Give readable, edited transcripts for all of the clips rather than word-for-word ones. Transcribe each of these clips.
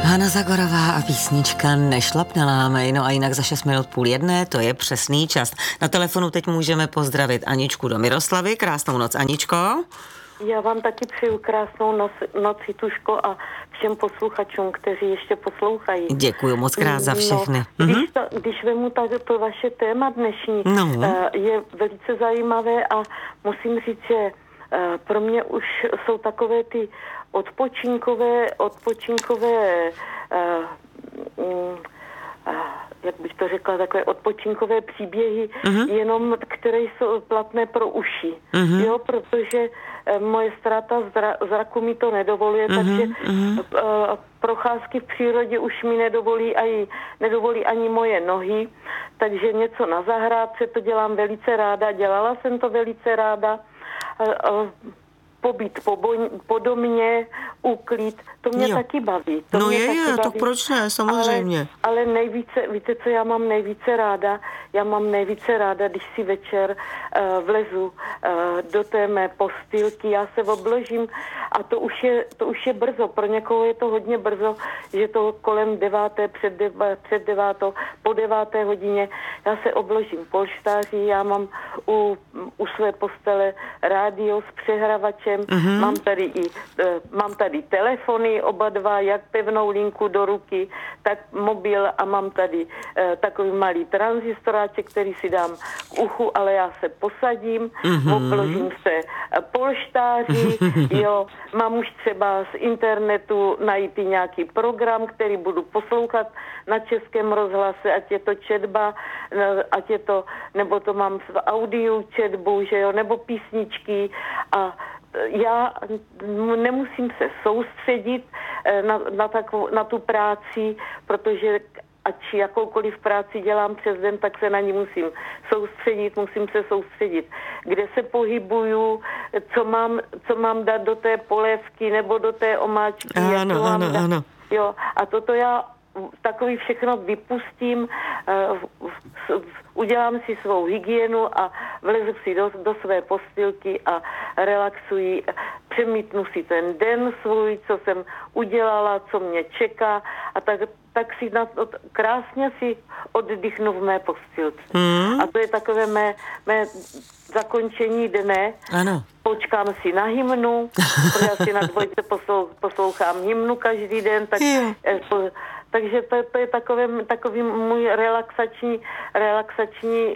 Hana Zagorová a písnička Nešlapne lámej, no a jinak za 6 minut 12:30, to je přesný čas. Na telefonu teď můžeme pozdravit Aničku do Miroslavy. Krásnou noc, Aničko. Já vám taky přeju krásnou noc, Jituško, a všem posluchačům, kteří ještě poslouchají. Děkuju moc krát za všechny. Když vemu to vaše téma dnešní, je velice zajímavé a musím říct, že pro mě už jsou takové ty odpočinkové jak bych to řekla, takové odpočinkové příběhy, jenom které jsou platné pro uši. Jo, protože moje ztráta zraku mi to nedovoluje, takže procházky v přírodě už mi nedovolí ani moje nohy, takže něco na zahrádce, to dělám velice ráda, dělala jsem to velice ráda, pobyt po domě, úklid, to mě taky baví. To proč ne, samozřejmě. Ale nejvíce, víte, co já mám nejvíce ráda? Já mám nejvíce ráda, když si večer vlezu do té mé postýlky, já se obložím a to už je brzo. Pro někoho je to hodně brzo, že to kolem 9, před 9, po 9 hodině. Já se obložím polštáří, já mám u své postele rádio s přehravačem, mám tady telefony, oba dva, jak pevnou linku do ruky, tak mobil, a mám tady takový malý tranzistoráček, který si dám k uchu, ale já se posadím, obložím se polštáří, jo, mám už třeba z internetu najít nějaký program, který budu poslouchat na Českém rozhlase, ať je to četba, nebo to mám v audiu četbu, že jo, nebo písničky, a já nemusím se soustředit na tu práci, protože ať jakoukoliv práci dělám přes den, tak se na ní musím se soustředit. Kde se pohybuju, co mám dát do té polévky nebo do té omáčky. Ano. Jo, a toto já takový všechno vypustím, udělám si svou hygienu a vlezu si do své postýlky a relaxuji, přemítnu si ten den svůj, co jsem udělala, co mě čeká, a tak si krásně si oddychnu v mé postýlce. A to je takové mé zakončení dne. Ano. Počkám si na hymnu, protože já si na dvojce poslouchám hymnu každý den, takže to je takový můj relaxační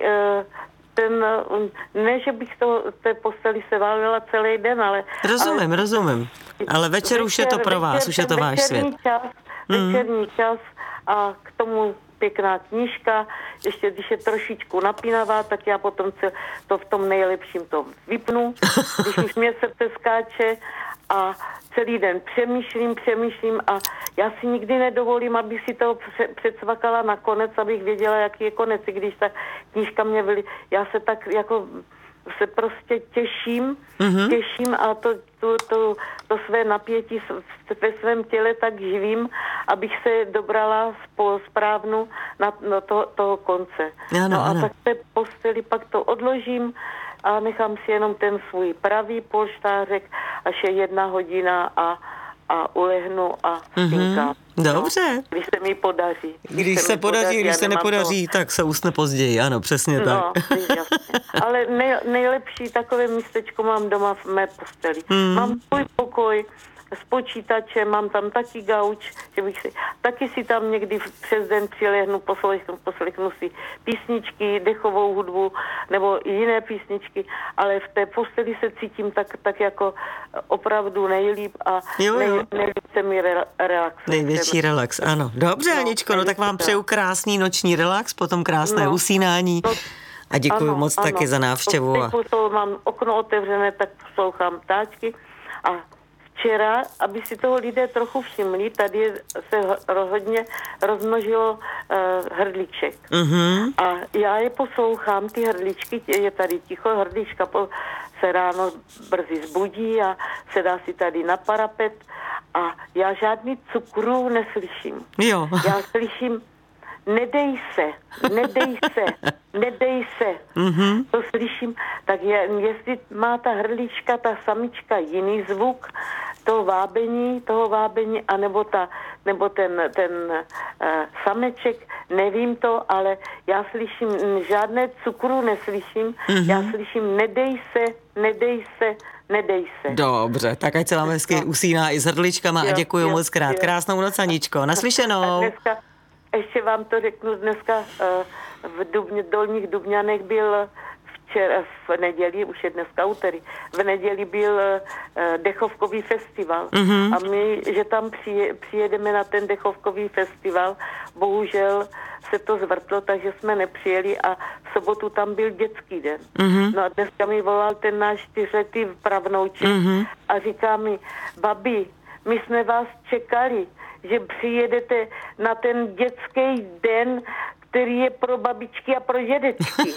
ne, že bych té posteli se válila celý den, ale... Rozumím. Ale večer už je to pro vás, už je to váš svět. Večerní čas a k tomu pěkná knížka, ještě když je trošičku napínavá, tak já potom to v tom nejlepším to vypnu, když už mě srdce skáče, a celý den přemýšlím a já si nikdy nedovolím, abych si to předsvakala na konec, abych věděla, jaký je konec, i když ta knížka mě já se tak jako se prostě těším a to své napětí ve svém těle tak živím, abych se dobrala správnu na toho konce. Ano. Tak v té posteli pak to odložím a nechám si jenom ten svůj pravý polštářek, až je 1 hodina a ulehnu a spinkám. Dobře. Když se mi podaří. Když se nepodaří, tak se usne později, ano, přesně tak. Jasně. Ale nejlepší takové místečko mám doma v mé posteli. Mám svůj pokoj s počítačem, mám tam taky gauč, že taky si tam někdy přes den přilehnu, poslechnu si písničky, dechovou hudbu nebo jiné písničky, ale v té posteli se cítím tak jako opravdu nejlíp a nejlíp se mi relaxuje. Největší relax, ano. Dobře, Aničko, tak vám přeju krásný noční relax, potom krásné usínání. A děkuji moc taky za návštěvu. Mám okno otevřené, tak poslouchám ptáčky a včera, aby si toho lidé trochu všimli, tady se hodně rozmnožilo hrdliček. A já je poslouchám, ty hrdličky, je tady ticho, hrdlička se ráno brzy zbudí a sedá si tady na parapet a já žádný cukru neslyším. Jo. Já slyším nedej se. To slyším. Tak jestli má ta hrdlička, ta samička jiný zvuk, toho vábení, nebo ten sameček, nevím to, ale já slyším, žádné cukru neslyším, já slyším nedej se. Dobře, tak ať se vám hezky usíná i s hrdličkama a děkuju moc krát. Krásnou noc, Aničko, naslyšenou. Dneska, ještě vám to řeknu, dneska v Dolních Dubňanech byl v neděli, už je dneska úterý, v neděli byl dechovkový festival a my, že tam přijedeme na ten dechovkový festival, bohužel se to zvrtlo, takže jsme nepřijeli a v sobotu tam byl dětský den. No a dneska mi volal ten náš 4letý pravnouček a říká mi, babi, my jsme vás čekali, že přijedete na ten dětský den, který je pro babičky a pro dědečky.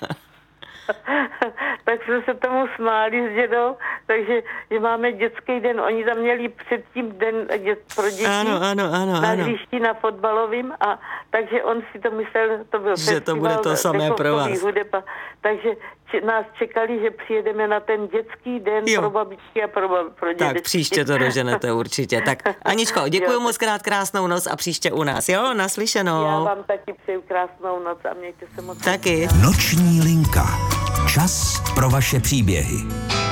Tak jsme se tomu smáli s dědou, takže že máme dětský den. Oni tam měli předtím den pro děti na hřišti na fotbalovým a takže on si to myslel, to byl že festival, to bude to samé pro vás. Hudeba, takže nás čekali, že přijedeme na ten dětský den pro babičky a pro dědečky. Tak příště to doženete určitě. Tak Aničko, děkuji moc krát, krásnou noc a příště u nás. Jo, naslyšenou. Já vám taky přeju krásnou noc a mějte se moc. Taky. Noční linka. Čas pro vaše příběhy.